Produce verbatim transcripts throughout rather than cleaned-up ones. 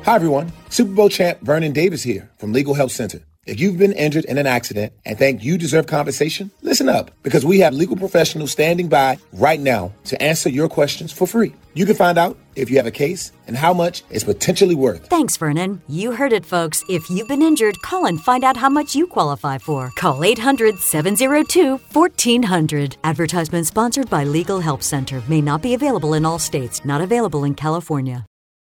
Hi, everyone. Super Bowl champ Vernon Davis here from Legal Help Center. If you've been injured in an accident and think you deserve compensation, listen up, because we have legal professionals standing by right now to answer your questions for free. You can find out if you have a case and how much it's potentially worth. Thanks, Vernon. You heard it, folks. If you've been injured, call and find out how much you qualify for. Call eight hundred, seven oh two, fourteen hundred. Advertisement sponsored by Legal Help Center. May not be available in all states. Not available in California.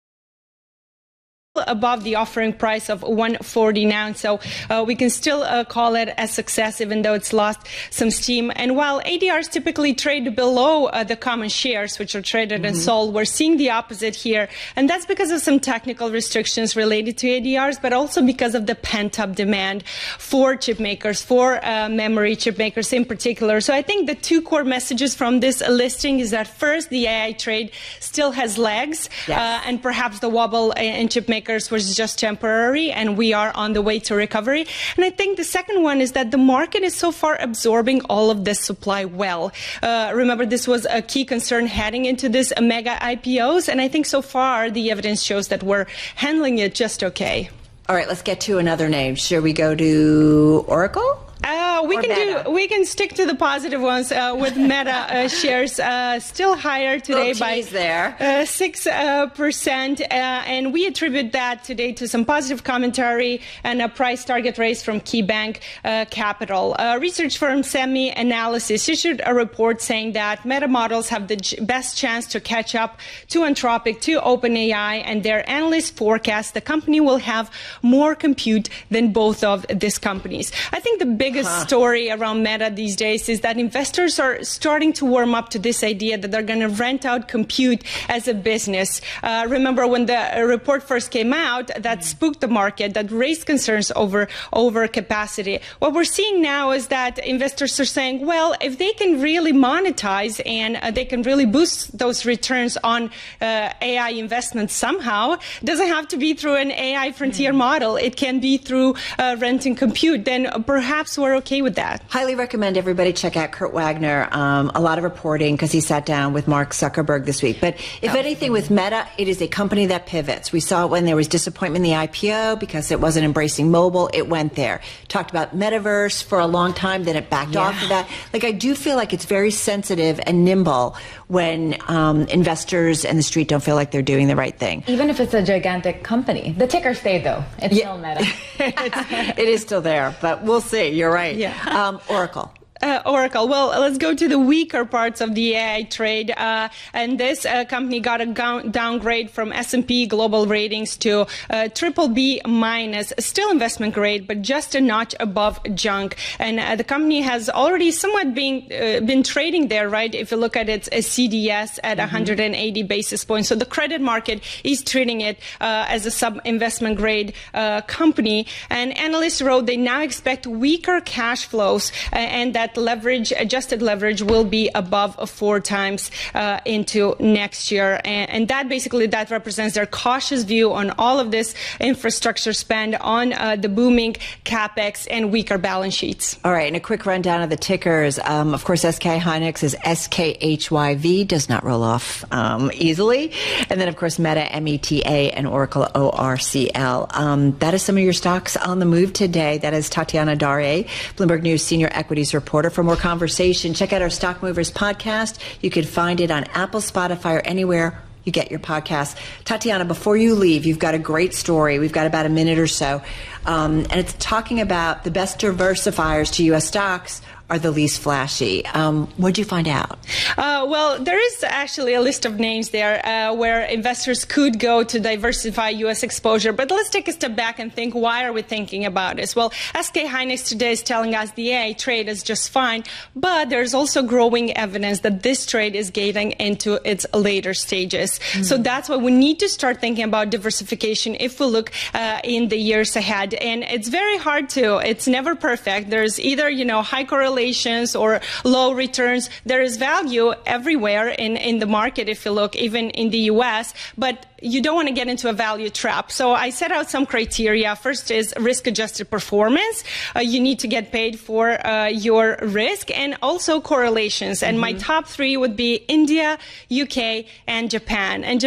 Above the offering price of one forty now, so uh, we can still uh, call it a success, even though it's lost some steam. And while A D Rs typically trade below uh, the common shares, which are traded mm-hmm. and sold, we're seeing the opposite here, and that's because of some technical restrictions related to A D Rs, but also because of the pent-up demand for chip makers, for uh, memory chip makers in particular. So I think the two core messages from this listing is that first, the A I trade still has legs, yes. uh, and perhaps the wobble in chip makers was just temporary, and we are on the way to recovery. And I think the second one is that the market is so far absorbing all of this supply well. Uh, remember, this was a key concern heading into this mega I P Os, and I think so far the evidence shows that we're handling it just okay. All right, let's get to another name. Should we go to Oracle? Uh, we or can Meta? do. We can stick to the positive ones uh, with Meta uh, shares uh, still higher today by there. Uh, six uh, percent, uh, and we attribute that today to some positive commentary and a price target raise from KeyBank uh, Capital. Uh, research firm Semi Analysis issued a report saying that Meta models have the best chance to catch up to Anthropic, to OpenAI, and their analysts forecast the company will have more compute than both of these companies. I think the big biggest huh. story around Meta these days is that investors are starting to warm up to this idea that they're going to rent out compute as a business. Uh, remember when the report first came out, that spooked the market, that raised concerns over over capacity. What we're seeing now is that investors are saying, well, if they can really monetize and uh, they can really boost those returns on uh, A I investments somehow, it doesn't have to be through an A I frontier mm. model. It can be through uh, renting compute. Then perhaps we're okay with that. Highly recommend everybody check out Kurt Wagner. Um, a lot of reporting because he sat down with Mark Zuckerberg this week. But if oh. anything with Meta, it is a company that pivots. We saw it when there was disappointment in the I P O because it wasn't embracing mobile. It went there. Talked about metaverse for a long time, then it backed yeah. off of that. Like, I do feel like it's very sensitive and nimble when um, investors and the street don't feel like they're doing the right thing. Even if it's a gigantic company. The ticker stayed, though. It's yeah. still Meta. it's, it is still there, but we'll see. You're right. Yeah. Um, Oracle. Uh, Oracle. Well, let's go to the weaker parts of the A I trade. Uh, and this uh, company got a down downgrade from S and P Global Ratings to uh, triple B minus, still investment grade, but just a notch above junk. And uh, the company has already somewhat been uh, been trading there, right? If you look at its uh, C D S at mm-hmm. one hundred eighty basis points, so the credit market is treating it uh, as a sub-investment grade uh, company. And analysts wrote they now expect weaker cash flows uh, and that leverage, adjusted leverage, will be above four times uh, into next year, and, and that basically that represents their cautious view on all of this infrastructure spend, on uh, the booming capex and weaker balance sheets. All right, and a quick rundown of the tickers. Um, of course, S K Hynix is S K H Y V, does not roll off um, easily, and then of course Meta, M E T A, and Oracle, O R C L. Um, that is some of your stocks on the move today. That is Tatiana Daré, Bloomberg News senior equities reporter. For more conversation, check out our Stock Movers podcast. You can find it on Apple, Spotify, or anywhere you get your podcasts. Tatiana, before you leave, you've got a great story. We've got about a minute or so. Um, and it's talking about the best diversifiers to U S stocks are the least flashy. Um, what did you find out? Uh, well, there is actually a list of names there uh, where investors could go to diversify U S exposure. But let's take a step back and think, why are we thinking about this? Well, S K Hynix today is telling us the A I trade is just fine, but there's also growing evidence that this trade is getting into its later stages. Mm-hmm. So that's why we need to start thinking about diversification if we look uh, in the years ahead. And it's very hard to. It's never perfect. There's either, you know, high correlation or low returns. There is value everywhere in, in the market, if you look, even in the U S, but you don't want to get into a value trap. So I set out some criteria. First is risk-adjusted performance. Uh, you need to get paid for uh, your risk, and also correlations. And mm-hmm. my top three would be India, U K, and Japan. And